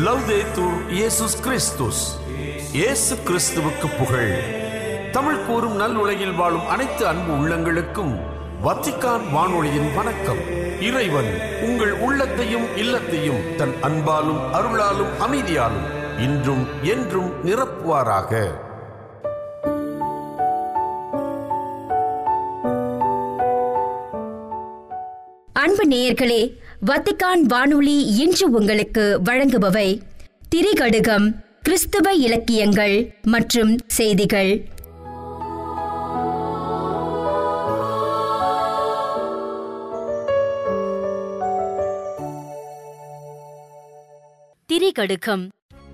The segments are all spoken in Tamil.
லவ்தேத்தூர் இயேசுஸ் கிறிஸ்துஸ். இயேசு கிறிஸ்துவுக்கு புகழ். தமிழ் கூறும் நல்லுலகில் வாழும் அனைத்து அன்பு உள்ளங்களுக்கும் வத்திக்கான் வானொலியின் வணக்கம். இறைவன் உங்கள் உள்ளத்தையும் இல்லத்தையும் தன் அன்பாலும் அருளாலும் அமைதியாலும் இன்றும் என்றும் நிரப்புவாராக. அன்பு நேயர்களே, வத்திக்கான் வானொலி இன்று உங்களுக்கு வழங்குபவை திரிகடுகம், கிறிஸ்தவ இலக்கியங்கள் மற்றும் செய்திகள். திரிகடுகம்.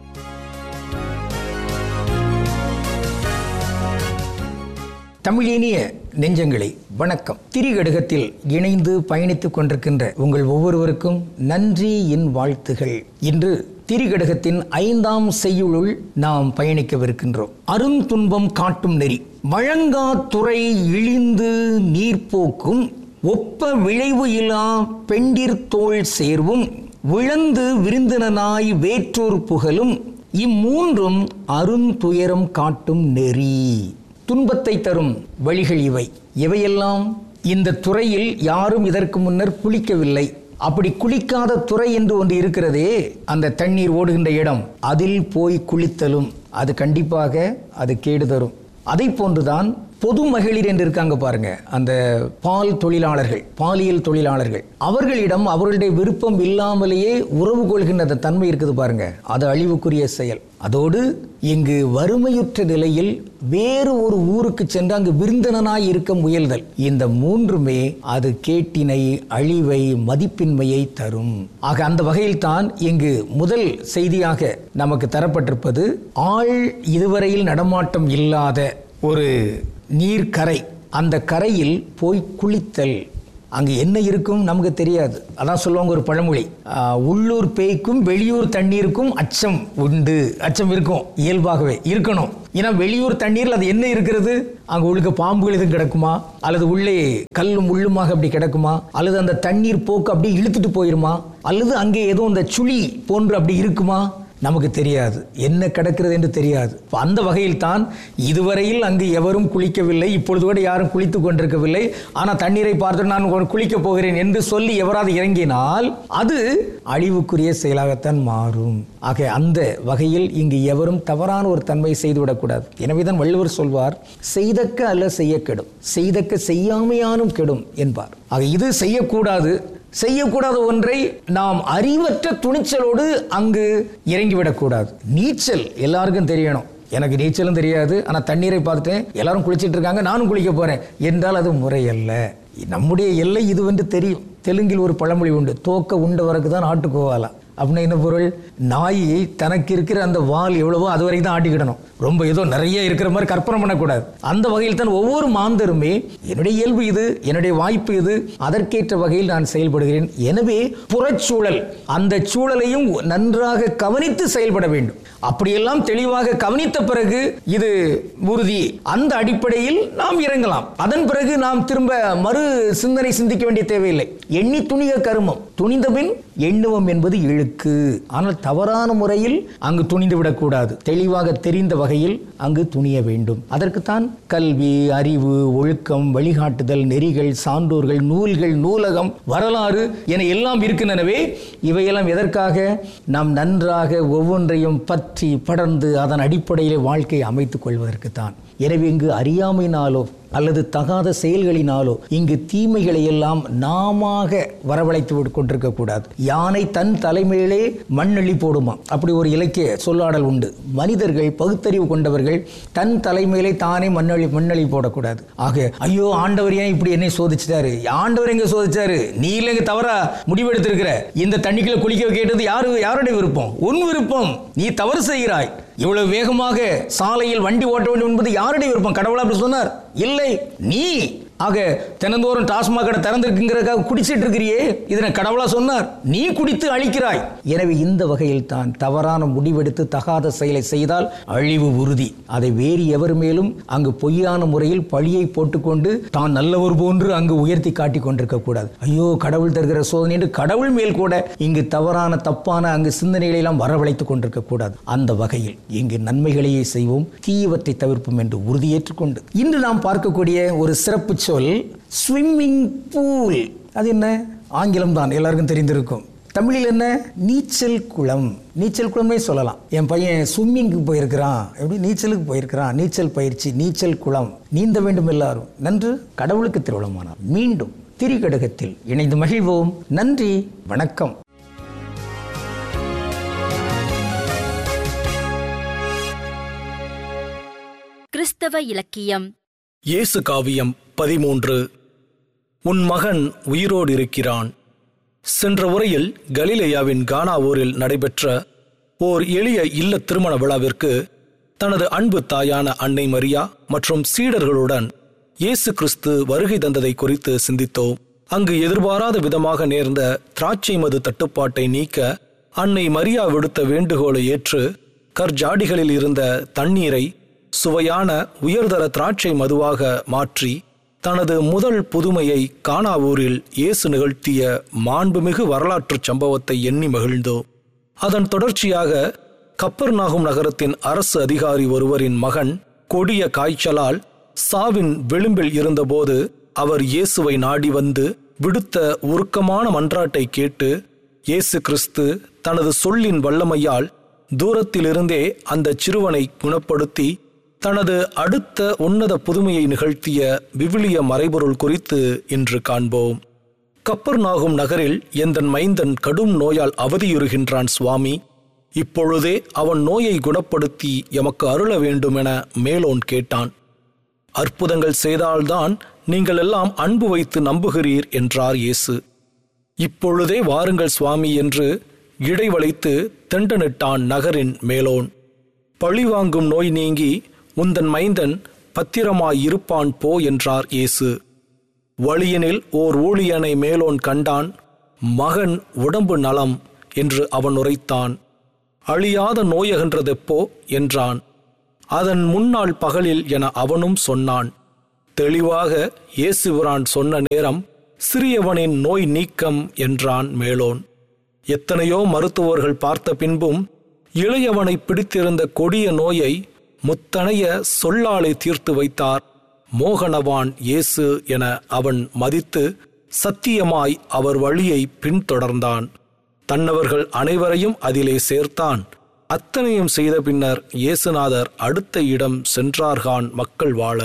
தமிழினிய நெஞ்சங்களே, வணக்கம். திரிகடுகத்தில் இணைந்து பயணித்துக் கொண்டிருக்கின்ற உங்கள் ஒவ்வொருவருக்கும் நன்றியின் வாழ்த்துகள். இன்று திரிகடுகத்தின் 5ஆம் செய்யுளுள் நாம் பயணிக்கவிருக்கின்றோம். அருந்துன்பம் காட்டும் நெறி. வழங்கா துறை இழிந்து நீர்ப்போக்கும், ஒப்ப விளைவு இல்லா பெண்டிர் தோள் சேர்வும், விழந்து விருந்தினனாய் வேற்றோர் புகழும், இம்மூன்றும் அருந்துயரம் காட்டும் நெறி. துன்பத்தை தரும் வழிகள் இவை. இவையெல்லாம் இந்த துறையில் யாரும் இதற்கு முன்னர் குளிக்கவில்லை. அப்படி குளிக்காத துறை என்று ஒன்று இருக்கிறதே, அந்த தண்ணீர் ஓடுகின்ற இடம், அதில் போய் குளித்தலும் அது கண்டிப்பாக அது கேடு தரும். அதை போன்றுதான் பொது மகளிர் என்று இருக்காங்க பாருங்க, அந்த பால் தொழிலாளர்கள், பாலியல் தொழிலாளர்கள், அவர்களிடம் அவர்களுடைய விருப்பம் இல்லாமலேயே உறவு கொள்கின்ற அந்த தன்மை இருக்குது பாருங்க, அது அழிவுக்குரிய செயல். அதோடு இங்கு வறுமையுற்ற நிலையில் வேறு ஒரு ஊருக்கு சென்று அங்கு விருந்தினனாய் இருக்க முயல்தல், இந்த மூன்றுமே அது கேட்டினை, அழிவை, மதிப்பின்மையை தரும். ஆக அந்த வகையில் தான் இங்கு முதல் செய்தியாக நமக்கு தரப்பட்டிருப்பது, ஆள் இதுவரையில் நடமாட்டம் இல்லாத ஒரு நீர்க்கரை, அந்த கரையில் போய் குளித்தல். அங்கு என்ன இருக்கும் நமக்கு தெரியாது. அதான் சொல்லுவாங்க ஒரு பழமொழி, உள்ளூர் பேய்க்கும் வெளியூர் தண்ணீருக்கும் அச்சம் உண்டு. அச்சம் இருக்கும், இயல்பாகவே இருக்கணும். ஏன்னா வெளியூர் தண்ணீரில் அது என்ன இருக்கிறது, அங்கே உள்ளுக்கு பாம்புகள் எதுவும் கிடக்குமா, அல்லது உள்ளே கல்லும் முள்ளுமாக அப்படி கிடக்குமா, அல்லது அந்த தண்ணீர் போக்கு அப்படி இழுத்துட்டு போயிருமா, அல்லது அங்கே ஏதோ அந்த சுழி போன்று அப்படி இருக்குமா, நமக்கு தெரியாது. என்ன கிடக்கிறது என்று தெரியாது. அந்த வகையில் தான் இதுவரையில் அங்கு எவரும் குளிக்கவில்லை, இப்பொழுது கூட யாரும் குளித்து கொண்டிருக்கவில்லை. ஆனால் தண்ணீரை பார்த்து நான் குளிக்கப் போகிறேன் என்று சொல்லி எவராது இறங்கினால் அது அழிவுக்குரிய செயலாகத்தான் மாறும். ஆக அந்த வகையில் இங்கு எவரும் தவறான ஒரு தன்மை செய்துவிடக்கூடாது. எனவேதான் வள்ளுவர் சொல்வார், செய்தக்க அல்ல செய்ய கெடும், செய்தக்க செய்யாமையானும் கெடும் என்பார். ஆக இது செய்யக்கூடாது. செய்யக்கூடாத ஒன்றை நாம் அறிவற்ற துணிச்சலோடு அங்கு இறங்கிவிடக்கூடாது. நீச்சல் எல்லாருக்கும் தெரியணும். எனக்கு நீச்சலும் தெரியாது, ஆனால் தண்ணீரை பார்த்துட்டேன், எல்லாரும் குளிச்சிட்டு இருக்காங்க, நானும் குளிக்க போறேன் என்றால் அது முறையல்ல. நம்முடைய எல்லை இதுவென்று தெரியும். தெலுங்கில் ஒரு பழமொழி உண்டு, தோக்க உண்டவருக்கு தான் ஆட்டுக்கோவாலாம். அப்படின்னு என்ன பொருள், நாயை தனக்கு இருக்கிற அந்த வால் எவ்வளவோ அது வரைக்கும் தான் ஆட்டிக்கிடணும். ரொம்ப ஏதோ நிறைய இருக்கிற மாதிரி கற்பனை பண்ணக்கூடாது. அந்த வகையில் தான் ஒவ்வொரு மாந்தருமே, என்னுடைய இயல்பு இது, என்னுடைய வாய்ப்பு இது, அதற்கேற்ற வகையில் நான் செயல்படுகிறேன். எனவே புறச்சூழல், அந்த சூழலையும் நன்றாக கவனித்து செயல்பட வேண்டும். அப்படியெல்லாம் தெளிவாக கவனித்த பிறகு இது உறுதி, அந்த அடிப்படையில் நாம் இறங்கலாம். அதன் பிறகு நாம் திரும்ப மறு சிந்தனை சிந்திக்க வேண்டிய தேவையில்லை. எண்ணி துணிக கருமம், துணிந்தபின் எண்ணுவம் என்பது இழுக்கு. ஆனால் தவறான முறையில் அங்கு துணிந்து விடக்கூடாது. தெளிவாக தெரிந்த வகையில் அங்கு துணிய வேண்டும். அதற்குத்தான் கல்வி, அறிவு, ஒழுக்கம், வழிகாட்டுதல், நெறிகள், சான்றோர்கள், நூல்கள், நூலகம், வரலாறு என எல்லாம் இருக்கின்றனவே. இவையெல்லாம் எதற்காக? நாம் நன்றாக ஒவ்வொன்றையும் பற்றி படர்ந்து அதன் அடிப்படையில் வாழ்க்கையை அமைத்துக் கொள்வதற்குத்தான். எனவே இங்கு அறியாமையினாலோ அல்லது தகாத செயல்களினாலோ இங்கு தீமைகளை எல்லாம் நாம வரவழைத்து கொண்டிருக்க கூடாது. யானை தன் தலைமையிலே மண்ணெளி போடுமா, அப்படி ஒரு இலக்கிய சொல்லாடல் உண்டு. மனிதர்கள், பகுத்தறிவு கொண்டவர்கள் தன் தலைமையிலே தானே மண்ணெளி போடக்கூடாது. ஆக ஐயோ ஆண்டவர் ஏன் இப்படி என்னை சோதிச்சிட்டாரு, ஆண்டவர் எங்க சோதிச்சாரு, நீ இல்லை எங்க தவறா முடிவெடுத்திருக்கிற, இந்த தண்ணிக்குள்ள குளிக்க கேட்டது யாருடைய விருப்பம்? உன் விருப்பம். நீ தவறு செய்கிறாய். இவ்வளவு வேகமாக சாலையில் வண்டி ஓட்ட வேண்டும் என்பது யாருடைய விருப்பம்? கடவுளா அப்படி சொன்னார்? இல்லை. நீ ஆக தினந்தோறும் டாஸ்மாக் கடை திறந்திருக்குங்கிறதுக்காக குடிச்சிட்டு இருக்கிறியே, இதனை கடவுளா சொன்னார்? நீ குடித்து அழிக்கிறாய். எனவே இந்த வகையில் தான் தவறான முடிவெடுத்து தகாத செயலை செய்தால் அழிவு உறுதி. அதை வேறு எவர் மேலும் அங்கு பொய்யான முறையில் பழியை போட்டுக்கொண்டு தான் நல்லவர் போன்று அங்கு உயர்த்தி காட்டி கொண்டிருக்க கூடாது. ஐயோ கடவுள் தருகிற சோதனை என்று கடவுள் மேல் கூட இங்கு தவறான தப்பான அங்கு சிந்தனைகளை எல்லாம் வரவழைத்துக் கொண்டிருக்க கூடாது. அந்த வகையில் இங்கு நன்மைகளையே செய்வோம், தீயவற்றை தவிர்ப்போம் என்று உறுதியேற்றுக்கொண்டு இன்று நாம் பார்க்கக்கூடிய ஒரு சிறப்பு சொல் ஸ்விம்மிங் பூல். அது என்ன? ஆங்கிலம் தான், எல்லாருக்கும் தெரிந்திருக்கும். தமிழில் என்ன? நீச்சல் குளம். நீச்சல் குளமே சொல்லலாம். என் பையன் ஸ்விம்மிங்க்கு போயிருக்கிறான், எப்படி நீச்சலுக்கு போயிருக்கிறான், நீச்சல் பயிற்சி, நீச்சல் குளம். நீந்த வேண்டும் எல்லாரும். நன்று. கடவுளுக்கு திருவிழமானார். மீண்டும் திரிகடுகத்தில் இணைந்து மகிழ்வோம். நன்றி, வணக்கம். கிறிஸ்தவ இலக்கியம். இயேசு காவியம் 13. உன் மகன் உயிரோடு இருக்கிறான். சென்ற உரையில் கலிலேயாவின் கானா ஊரில் நடைபெற்ற ஓர் எளிய இல்ல திருமண விழாவிற்கு தனது அன்பு தாயான அன்னை மரியா மற்றும் சீடர்களுடன் இயேசு கிறிஸ்து வருகை தந்ததை குறித்து சிந்தித்தோம். அங்கு எதிர்பாராத விதமாக நேர்ந்த திராட்சை மது தட்டுப்பாட்டை நீக்க அன்னை மரியா விடுத்த வேண்டுகோளை ஏற்று கற்ஜாடிகளில் இருந்த தண்ணீரை சுவையான உயர்தர திராட்சை மதுவாக மாற்றி தனது முதல் புதுமையை கானா ஊரில் இயேசு நிகழ்த்திய மாண்புமிகு வரலாற்று சம்பவத்தை எண்ணி மகிழ்ந்தோம். அதன் தொடர்ச்சியாக கப்பர்நாகும் நகரத்தின் அரசு அதிகாரி ஒருவரின் மகன் கொடிய காய்ச்சலால் சாவின் விளிம்பில் இருந்தபோது அவர் இயேசுவை நாடி வந்து விடுத்த உருக்கமான மன்றாட்டை கேட்டு இயேசு கிறிஸ்து தனது சொல்லின் வல்லமையால் தூரத்திலிருந்தே அந்த சிறுவனை குணப்படுத்தி தனது அடுத்த உன்னத புதுமையை நிகழ்த்திய விவிலிய மறைபொருள் குறித்து இன்று காண்போம். கப்பர்நாகும் நகரில் எந்தன் மைந்தன் கடும் நோயால் அவதியுறுகின்றான் சுவாமி, இப்பொழுதே அவன் நோயை குணப்படுத்தி எமக்கு அருள வேண்டுமென மேலோன் கேட்டான். அற்புதங்கள் செய்தால்தான் நீங்கள் எல்லாம் அன்பு வைத்து நம்புகிறீர் என்றார் இயேசு. இப்பொழுதே வாருங்கள் சுவாமி என்று இடைவளைத்து தெண்டனிட்டான் நகரின் மேலோன். பழிவாங்கும் நோய் நீங்கி உந்தன் மைந்தன் பத்திரமாயிருப்பான் போ என்றார் இயேசு. வழியினில் ஓர் ஊழியனை மேலோன் கண்டான். மகன் உடம்பு நலம் என்று அவன் உரைத்தான். அழியாத நோயகன்றதெப்போ என்றான். அதன் முன்னாள் பகலில் என அவனும் சொன்னான். தெளிவாக இயேசுபிரான் சொன்ன நேரம் சிறியவனின் நோய் நீக்கம் என்றான் மேலோன். எத்தனையோ மருத்துவர்கள் பார்த்த பின்பும் இளையவனை பிடித்திருந்த கொடிய நோயை முத்தனைய சொல்லாலே தீர்த்து வைத்தார் மோகனவான் இயேசு என அவன் மதித்து சத்தியமாய் அவர் வழியை பின்தொடர்ந்தான். தன்னவர்கள் அனைவரையும் அதிலே சேர்த்தான். அத்தனையும் செய்த பின்னர் இயேசுநாதர் அடுத்த இடம் சென்றார்கான் மக்கள் வாழ.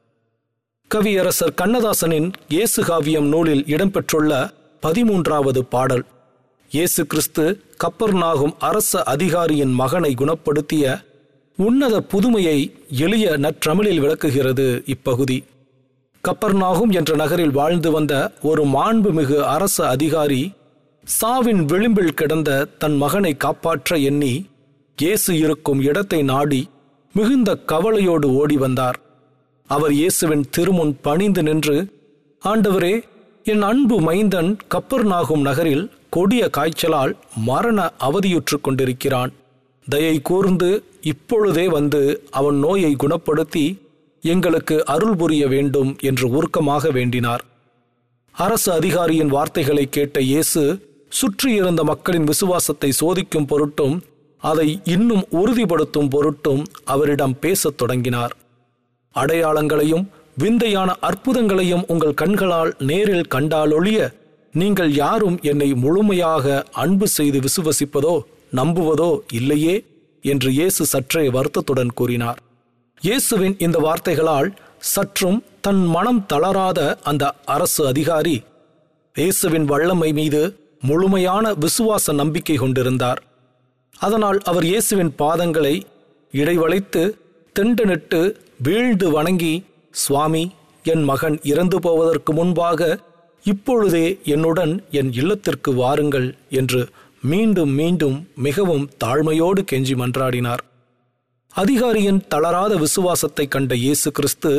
கவியரசர் கண்ணதாசனின் இயேசு காவியம் நூலில் இடம்பெற்றுள்ள 13வது பாடல் இயேசு கிறிஸ்து கப்பர்நாகும் அரச அதிகாரியின் மகனை குணப்படுத்திய உன்னத புதுமையை எளிய நற்றமிழில் விளக்குகிறது. இப்பகுதி கப்பர்நாகும் என்ற நகரில் வாழ்ந்து வந்த ஒரு மாண்புமிகு அரச அதிகாரி சாவின் விளிம்பில் கிடந்த தன் மகனை காப்பாற்ற எண்ணி இயேசு இருக்கும் இடத்தை நாடி மிகுந்த கவலையோடு ஓடி வந்தார். அவர் இயேசுவின் திருமுன் பணிந்து நின்று, ஆண்டவரே, என் அன்பு மைந்தன் கப்பர்நாகும் நகரில் கொடிய காய்ச்சலால் மரண அவதியுற்று கொண்டிருக்கிறான். தயை கூர்ந்து இப்பொழுதே வந்து அவன் நோயை குணப்படுத்தி எங்களுக்கு அருள் புரிய வேண்டும் என்று உருக்கமாக வேண்டினார். அரசு அதிகாரியின் வார்த்தைகளை கேட்ட இயேசு சுற்றியிருந்த மக்களின் விசுவாசத்தை சோதிக்கும் பொருட்டும் அதை இன்னும் உறுதிப்படுத்தும் பொருட்டும் அவரிடம் பேசத் தொடங்கினார். அடையாளங்களையும் விந்தையான அற்புதங்களையும் உங்கள் கண்களால் நேரில் கண்டாலொழிய நீங்கள் யாரும் என்னை முழுமையாக அன்பு செய்து விசுவசிப்பதோ நம்புவதோ இல்லையே என்று இயேசு சற்றே வருத்தத்துடன் கூறினார். இயேசுவின் இந்த வார்த்தைகளால் சற்றும் தன் மனம் தளராத அந்த அரசு அதிகாரி இயேசுவின் வல்லமை மீது முழுமையான விசுவாச நம்பிக்கை கொண்டிருந்தார். அதனால் அவர் இயேசுவின் பாதங்களை இடைவளைத்து திண்டனிட்டு வீழ்ந்து வணங்கி, சுவாமி, என் மகன் இறந்து போவதற்கு முன்பாக இப்பொழுதே என்னுடன் என் இல்லத்திற்கு வாருங்கள் என்று மீண்டும் மீண்டும் மிகவும் தாழ்மையோடு கெஞ்சி மன்றாடினார். அதிகாரியின் தளராத விசுவாசத்தை கண்ட இயேசு கிறிஸ்து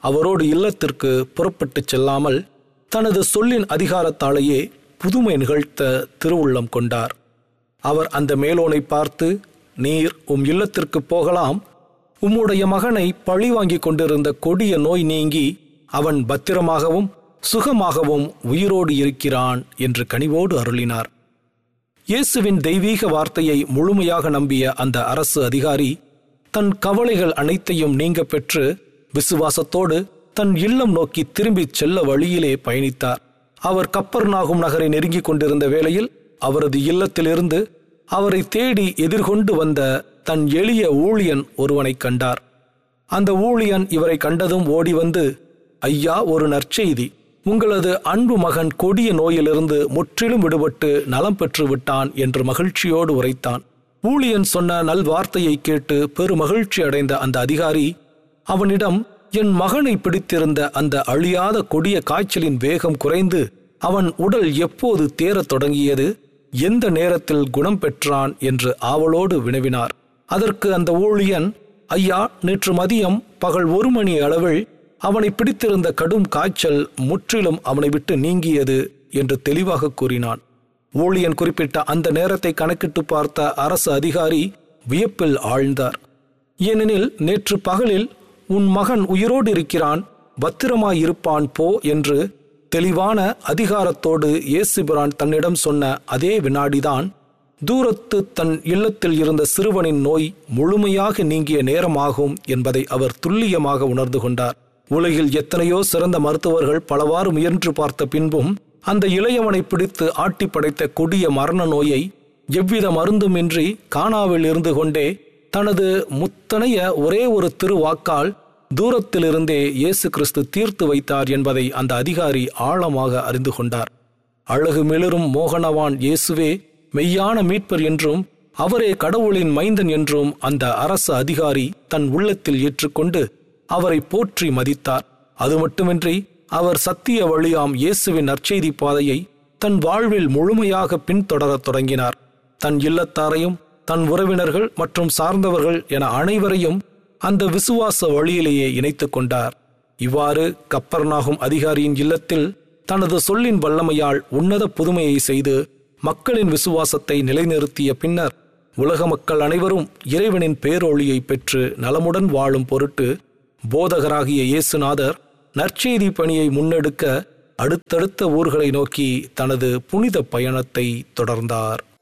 அவரோடு இல்லத்திற்கு புறப்பட்டுச் செல்லாமல் தனது சொல்லின் அதிகாரத்தாலேயே புதுமை நிகழ்த்த திருவுள்ளம் கொண்டார். அவர் அந்த மேலோனை பார்த்து, நீர் உம் இல்லத்திற்கு போகலாம், உம்முடைய மகனை பழிவாங்கி கொண்டிருந்த கொடிய நோய் நீங்கி அவன் பத்திரமாகவும் சுகமாகவும் உயிரோடு இருக்கிறான் என்று கனிவோடு அருளினார். இயேசுவின் தெய்வீக வார்த்தையை முழுமையாக நம்பிய அந்த அரசு அதிகாரி தன் கவலைகள் அனைத்தையும் நீங்க பெற்று விசுவாசத்தோடு தன் இல்லம் நோக்கி திரும்பிச் செல்ல வழியிலே பயணித்தார். அவர் கப்பர்நாகும் நகரை நெருங்கிக் கொண்டிருந்த வேளையில் அவரது இல்லத்திலிருந்து அவரை தேடி எதிர்கொண்டு வந்த தன் எளிய ஊழியன் ஒருவனை கண்டார். அந்த ஊழியன் இவரை கண்டதும் ஓடி வந்து, ஐயா, ஒரு நற்செய்தி, உங்களது அன்பு மகன் கொடிய நோயிலிருந்து முற்றிலும் விடுபட்டு நலம் பெற்று விட்டான் என்று மகிழ்ச்சியோடு உரைத்தான். ஊழியன் சொன்ன நல்வார்த்தையை கேட்டு பெரு மகிழ்ச்சி அடைந்த அந்த அதிகாரி அவனிடம், என் மகனை பிடித்திருந்த அந்த அழியாத கொடிய காய்ச்சலின் வேகம் குறைந்து அவன் உடல் எப்போது தேரத் தொடங்கியது, எந்த நேரத்தில் குணம் பெற்றான் என்று ஆவலோடு வினவினார். அதற்கு அந்த ஊழியன், ஐயா, நேற்று மதியம் பகல் 1 மணி அளவில் அவனை பிடித்திருந்த கடும் காய்ச்சல் முற்றிலும் அவனை விட்டு நீங்கியது என்று தெளிவாக கூறினான். ஊழியன் குறிப்பிட்ட அந்த நேரத்தை கணக்கிட்டு பார்த்த அரசு அதிகாரி வியப்பில் ஆழ்ந்தார். ஏனெனில் நேற்று பகலில் உன் மகன் உயிரோடு இருக்கிறான், பத்திரமாயிருப்பான் போ என்று தெளிவான அதிகாரத்தோடு இயேசுபிரான் தன்னிடம் சொன்ன அதே வினாடிதான் தூரத்து தன் இல்லத்தில் இருந்த சிறுவனின் நோய் முழுமையாக நீங்கிய நேரமாகும் என்பதை அவர் துல்லியமாக உணர்ந்து கொண்டார். உலகில் எத்தனையோ சிறந்த மருத்துவர்கள் பலவாறு முயன்று பார்த்த பின்பும் அந்த இளையவனை பிடித்து ஆட்டி படைத்த கொடிய மரண நோயை எவ்வித மருந்துமின்றி கானாவில் இருந்து கொண்டே தனது முத்தனைய ஒரே ஒரு திருவாக்கால் தூரத்திலிருந்தே இயேசு கிறிஸ்து தீர்த்து வைத்தார் என்பதை அந்த அதிகாரி ஆழமாக அறிந்து கொண்டார். அழகு மிளிரும் மோகனவான் இயேசுவே மெய்யான மீட்பர் என்றும் அவரே கடவுளின் மைந்தன் என்றும் அந்த அரசு அதிகாரி தன் உள்ளத்தில் ஏற்றுக்கொண்டு அவரை போற்றி மதித்தார். அது மட்டுமின்றி அவர் சத்திய வழியாம் இயேசுவின் நற்செய்தி பாதையை தன் வாழ்வில் முழுமையாக பின்தொடரத் தொடங்கினார். தன் இல்லத்தாரையும் தன் உறவினர்கள் மற்றும் சார்ந்தவர்கள் என அனைவரையும் அந்த விசுவாச வழியிலேயே இணைத்துக் கொண்டார். இவ்வாறு கப்பர்நாகும் அதிகாரியின் இல்லத்தில் தனது சொல்லின் வல்லமையால் உன்னத புதுமையை செய்து மக்களின் விசுவாசத்தை நிலைநிறுத்திய பின்னர் உலக மக்கள் அனைவரும் இறைவனின் பேரொளியை பெற்று நலமுடன் வாழும் பொருட்டு போதகராகிய இயேசுநாதர் நற்செய்தி பணியை முன்னெடுக்க அடுத்தடுத்த ஊர்களை நோக்கி தனது புனித பயணத்தை தொடர்ந்தார்.